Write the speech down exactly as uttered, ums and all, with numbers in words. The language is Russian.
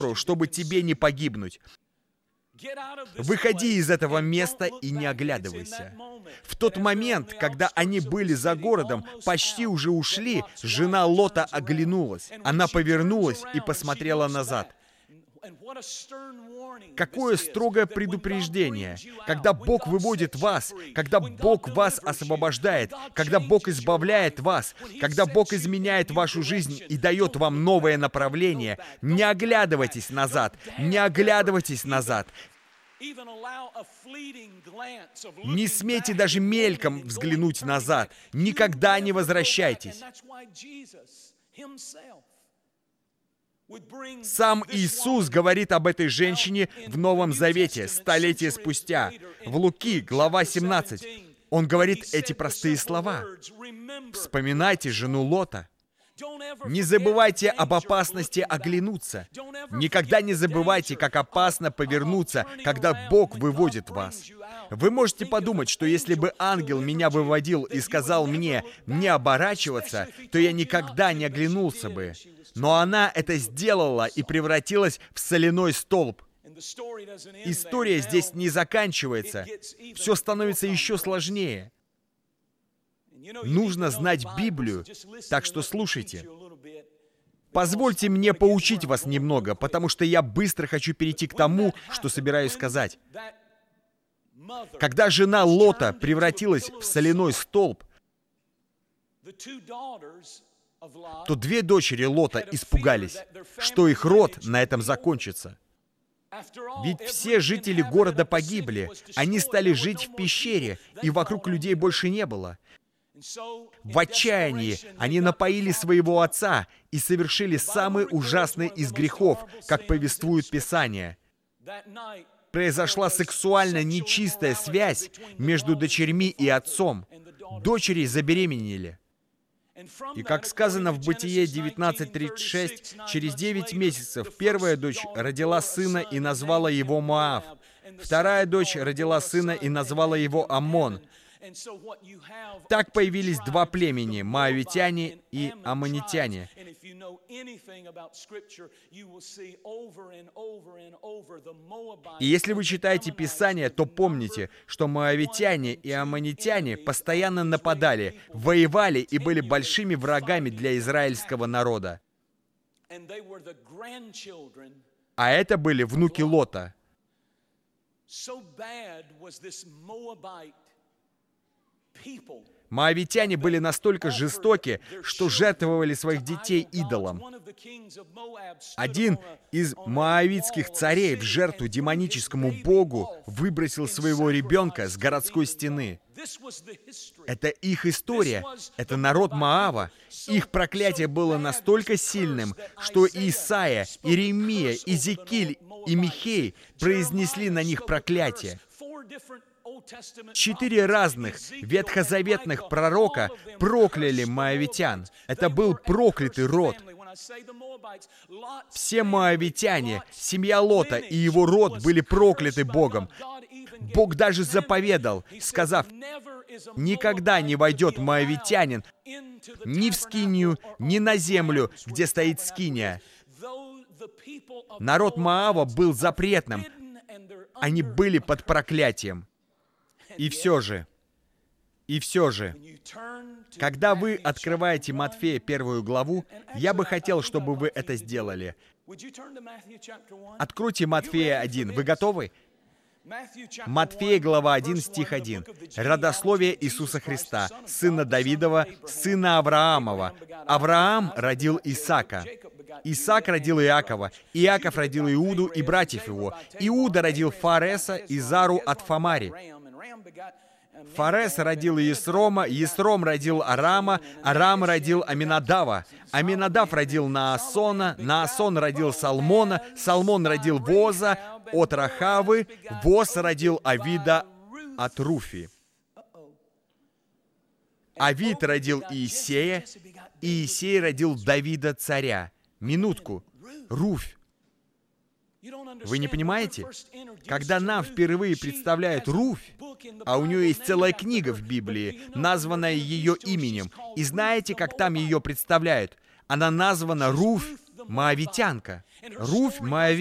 чтобы тебе не погибнуть. Выходи из этого места и не оглядывайся. В тот момент, когда они были за городом, почти уже ушли, жена Лота оглянулась. Она повернулась и посмотрела назад. Какое строгое предупреждение! Когда Бог выводит вас, когда Бог вас освобождает, когда Бог избавляет вас, когда Бог изменяет вашу жизнь и дает вам новое направление, не оглядывайтесь назад, не оглядывайтесь назад. Не смейте даже мельком взглянуть назад. Никогда не возвращайтесь. Сам Иисус говорит об этой женщине в Новом Завете, столетия спустя. В Луки, глава семнадцать, Он говорит эти простые слова. Вспоминайте жену Лота. Не забывайте об опасности оглянуться. Никогда не забывайте, как опасно повернуться, когда Бог выводит вас. Вы можете подумать, что если бы ангел меня выводил и сказал мне не оборачиваться, то я никогда не оглянулся бы. Но она это сделала и превратилась в соляной столб. История здесь не заканчивается. Все становится еще сложнее. Нужно знать Библию, так что слушайте. Позвольте мне поучить вас немного, потому что я быстро хочу перейти к тому, что собираюсь сказать. Когда жена Лота превратилась в соляной столб, то две дочери Лота испугались, что их род на этом закончится. Ведь все жители города погибли, они стали жить в пещере, и вокруг людей больше не было. В отчаянии они напоили своего отца и совершили самый ужасный из грехов, как повествует Писание. Произошла сексуально нечистая связь между дочерьми и отцом. Дочери забеременели. И как сказано в Бытие девятнадцать тридцать шесть, через девять месяцев первая дочь родила сына и назвала его Моав. Вторая дочь родила сына и назвала его Аммон. Так появились два племени, моавитяне и аммонитяне. И если вы читаете Писание, то помните, что моавитяне и аммонитяне постоянно нападали, воевали и были большими врагами для израильского народа. А это были внуки Лота. Моавитяне были настолько жестоки, что жертвовали своих детей идолам. Один из моавитских царей в жертву демоническому богу выбросил своего ребенка с городской стены. Это их история, это народ Моава. Их проклятие было настолько сильным, что Исаия, Иеремия, Иезекииль и Михей произнесли на них проклятие. Четыре разных ветхозаветных пророка прокляли моавитян. Это был проклятый род. Все моавитяне, семья Лота и его род были прокляты Богом. Бог даже заповедал, сказав: «Никогда не войдет моавитянин ни в скинию, ни на землю, где стоит скиния». Народ Моава был запретным. Они были под проклятием. И все же, и все же, когда вы открываете Матфея первую главу, я бы хотел, чтобы вы это сделали. Откройте Матфея один. Вы готовы? Матфея, глава один, стих один. «Родословие Иисуса Христа, сына Давидова, сына Авраамова. Авраам родил Исаака. Исаак родил Иакова. Иаков родил Иуду и братьев его. Иуда родил Фареса и Зару от Фамари. Фарес родил Есрома, Есром родил Арама, Арам родил Аминадава, Аминадав родил Наасона, Наасон родил Салмона, Салмон родил Воза от Рахавы, Воз родил Авида от Руфи. Авид родил Иисея, Иисей родил Давида царя. Минутку. Руфь. Вы не понимаете? Когда нам впервые представляют Руфь, а у нее есть целая книга в Библии, названная ее именем, и знаете, как там ее представляют? Она названа Руфь моавитянка. Руфь, моавитянка.